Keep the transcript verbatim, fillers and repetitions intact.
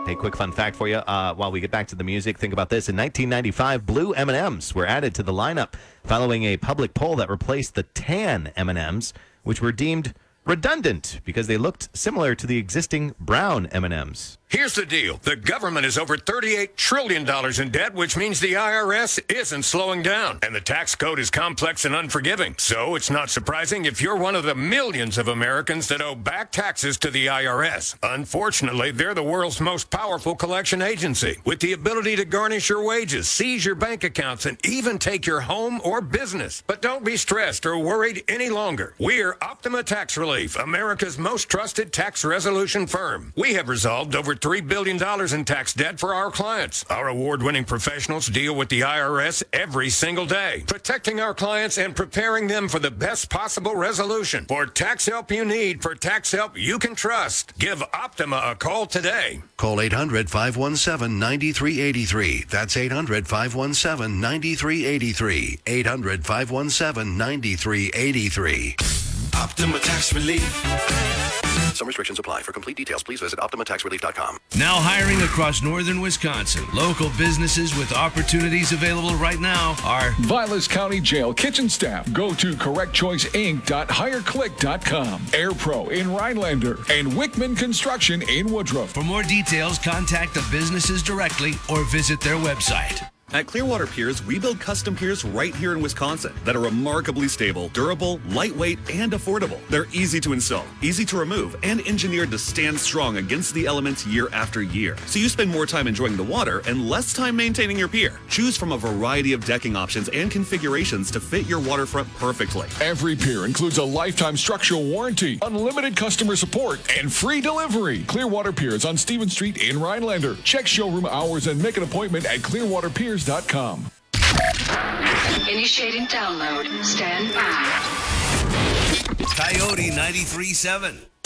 Hey, quick fun fact for you. Uh, while we get back to the music, think about this. In nineteen ninety-five, blue M and M's were added to the lineup following a public poll that replaced the tan M and M's, which were deemed redundant because they looked similar to the existing brown M and M's. Here's the deal. The government is over thirty-eight trillion dollars in debt, which means the I R S isn't slowing down. And the tax code is complex and unforgiving. So it's not surprising if you're one of the millions of Americans that owe back taxes to the I R S. Unfortunately, they're the world's most powerful collection agency, with the ability to garnish your wages, seize your bank accounts, and even take your home or business. But don't be stressed or worried any longer. We're Optima Tax Relief, America's most trusted tax resolution firm. We have resolved over three billion dollars in tax debt for our clients. Our award-winning professionals deal with the I R S every single day, protecting our clients and preparing them for the best possible resolution. For tax help you need, for tax help you can trust, give Optima a call today. Call eight hundred, five one seven, nine three eight three. That's eight hundred, five one seven, nine three eight three. eight hundred, five one seven, nine three eight three. Optima Tax Relief. Some restrictions apply. For complete details, please visit optima tax relief dot com. Now hiring across northern Wisconsin. Local businesses with opportunities available right now are Vilas County Jail kitchen staff. Go to correct choice inc dot hire click dot com. AirPro in Rhinelander and Wickman Construction in Woodruff. For more details, contact the businesses directly or visit their website. At Clearwater Piers, we build custom piers right here in Wisconsin that are remarkably stable, durable, lightweight, and affordable. They're easy to install, easy to remove, and engineered to stand strong against the elements year after year. So you spend more time enjoying the water and less time maintaining your pier. Choose from a variety of decking options and configurations to fit your waterfront perfectly. Every pier includes a lifetime structural warranty, unlimited customer support, and free delivery. Clearwater Piers on Stevens Street in Rhinelander. Check showroom hours and make an appointment at clearwater piers dot com. Initiating download. Stand by. Coyote ninety-three point seven.